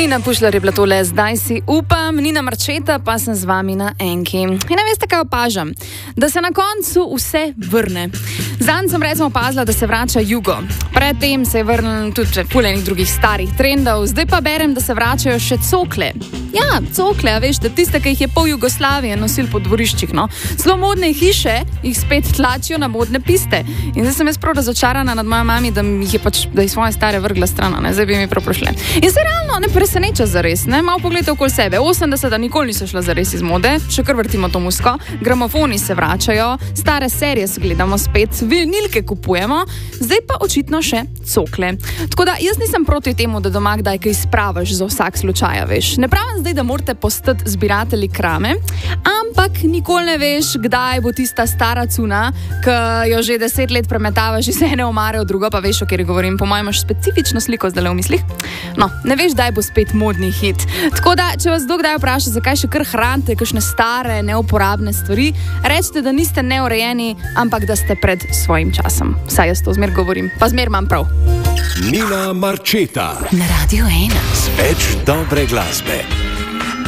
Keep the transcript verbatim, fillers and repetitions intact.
Nina Pušlar je bila tole, zdaj si upam, Nina Marčeta, pa sem z vami na enki. In ne veste, kaj opažam? Da se na koncu vse vrne. Zanj sem recimo opazila, da se vrača jugo. Predtem se je vrnil tudi puljenih drugih starih trendov, zdaj pa berem, da se vračajo še cokle. Ja, cokle, a veš, da tiste, ki jih je pol Jugoslavije nosil po dvoriščih, no. Zelo modne hiše jih spet tlačijo na modne piste. In zdaj sem jaz prav razočarana nad mojo mami, da jih je pač, da jih svoje stare vrgla stran, ne, zdaj bi mi prav prošle. In se realno ne preseneča zares, ne, malo pogledajte okoli sebe. osemdeseta nikoli niso šla zares iz mode, še kar vrtimo to musko, gramofoni se vračajo, stare serije se gledamo spet, vinilke kupujemo, zdaj pa očitno še cokle. Tako da jaz nisem proti temu, da doma kdaj kaj spravaš za vsak slučaj, veš. Ne pravim zdaj, da morate postati zbiratelji krame, ampak nikoli ne veš, kdaj bo tista stara cuna, ki jo že deset let premetavaš iz ene omare v drugo, pa veš, o kjer govorim, po mojem imaš specifično sliko zdaj v mislih. No, ne veš, kdaj bo spet modni hit. Tako da, če vas kdo kdaj vpraša, zakaj še kar hranite kakšne stare, neuporabne stvari, rečete, da niste neurejeni, ampak da ste pred svojim časom. Saj jaz to zmer govorim, pa zmer imam prav. Nina Marčeta na Radio ena. Z več dobre glasbe.